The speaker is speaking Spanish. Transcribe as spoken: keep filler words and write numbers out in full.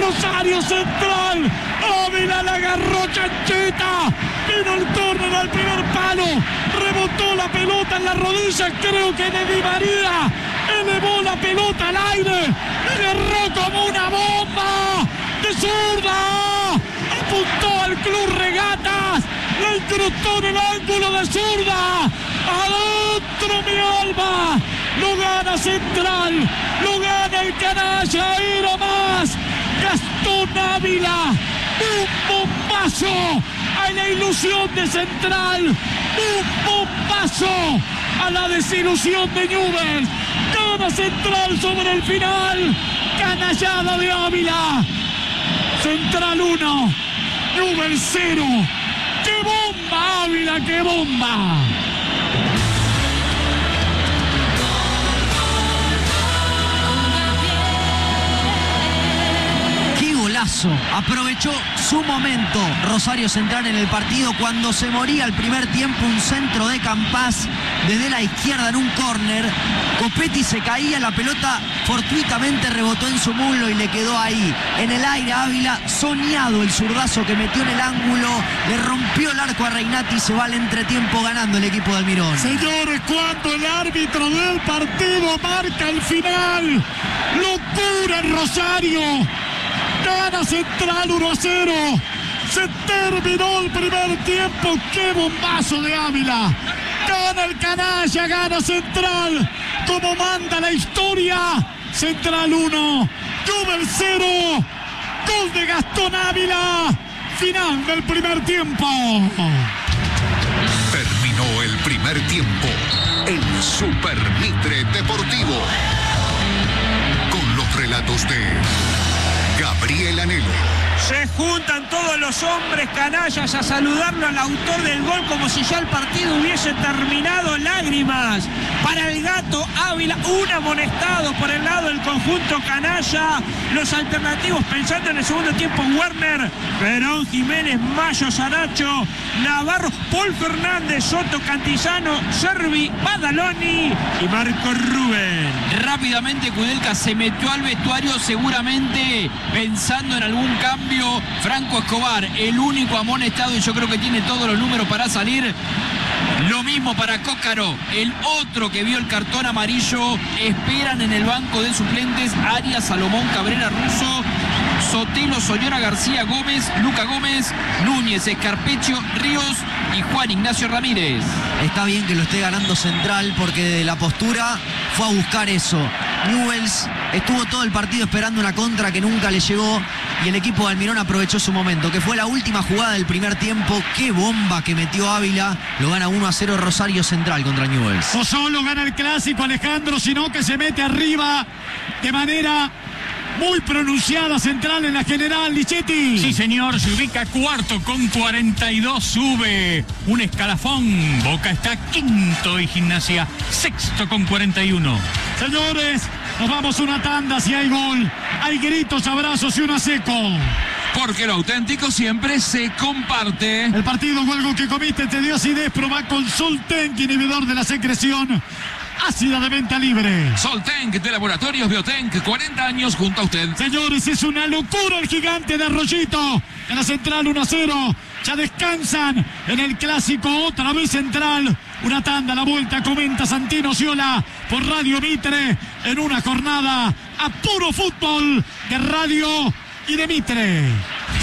Rosario Central. Ávila la agarró Chanchita. Vino el córner al primer palo. Rebotó la pelota en la rodilla, creo que de Di María. Elevó la pelota al aire. Agarró como una bomba. De zurda. Apuntó al Club Regatas. Le incrustó en el ángulo de zurda. Adentro mi alma. Lo gana Central. Lo gana el canalla. Ahí nomás. Gastón Ávila. Un bombazo a la ilusión de Central. Un bombazo a la desilusión de Newell's. Gana Central sobre el final. Canallada de Ávila. Central uno. Newell's cero. ¡Qué bomba, Ávila! ¡Qué bomba! Aprovechó su momento Rosario Central en el partido cuando se moría el primer tiempo. Un centro de Campás desde la izquierda en un córner. Copetti se caía, la pelota fortuitamente rebotó en su muslo y le quedó ahí en el aire a Ávila. Soñado el zurdazo que metió en el ángulo, le rompió el arco a Reinati y se va al entretiempo ganando el equipo de Almirón. Señores, cuando el árbitro del partido marca el final, locura en Rosario. Gana Central uno a cero. Se terminó el primer tiempo. ¡Qué bombazo de Ávila! Gana el canalla, gana Central. Como manda la historia. Central uno, Newell's cero. Gol de Gastón Ávila. Final del primer tiempo. Terminó el primer tiempo en Super Mitre Deportivo. Con los relatos de Gabriel Anhelo. Se juntan todos los hombres canallas a saludarlo al autor del gol como si ya el partido hubiese terminado. Lágrimas para el Gato Ávila, un amonestado por el lado del conjunto canalla. Los alternativos pensando en el segundo tiempo: Werner, Perón, Jiménez, Mayo, Saracho, Navarro, Paul Fernández, Soto, Cantizano, Servi, Badaloni y Marco Rubén. Rápidamente Kudelka se metió al vestuario, seguramente pensando en algún cambio. Franco Escobar, el único amonestado, y yo creo que tiene todos los números para salir. Lo mismo para Cócaro, el otro que vio el cartón amarillo. Esperan en el banco de suplentes Arias, Salomón, Cabrera, Russo, Sotelo, Soñora, García, Gómez, Luca Gómez, Núñez, Escarpecho, Ríos y Juan Ignacio Ramírez. Está bien que lo esté ganando Central porque de la postura fue a buscar eso. Newell's estuvo todo el partido esperando una contra que nunca le llegó y el equipo de Almirón aprovechó su momento, que fue la última jugada del primer tiempo. Qué bomba que metió Ávila. Lo gana uno a cero Rosario Central contra Newell's. No solo gana el clásico, Alejandro, sino que se mete arriba de manera muy pronunciada Central en la general. Lichetti. Sí, señor, se ubica cuarto con cuarenta y dos, sube un escalafón. Boca está quinto y Gimnasia sexto con cuarenta y uno. Señores, nos vamos a una tanda. Si hay gol, hay gritos, abrazos y una seco. Porque lo auténtico siempre se comparte. El partido o algo que comiste te dio acidez. Proba con Soltenk, inhibidor de la secreción ácida de venta libre. Soltenk de Laboratorios Biotenk, cuarenta años junto a usted. Señores, es una locura el gigante de Arroyito. En la Central uno a cero. Ya descansan en el clásico. Otra vez Central. Una tanda, la vuelta, comenta Santino Ciola por Radio Mitre en una jornada a puro fútbol de radio y de Mitre.